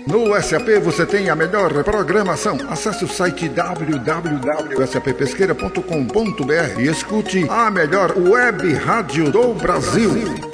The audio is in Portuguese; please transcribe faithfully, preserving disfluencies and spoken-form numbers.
No S A P você tem a melhor programação. Acesse o site w w w ponto s a p pesqueira ponto com ponto b r e escute a melhor web rádio do Brasil.